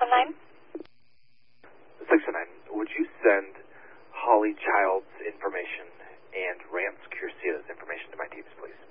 619. 619, would you send Holly Child's information and Rance Curcio's information to my teams, please?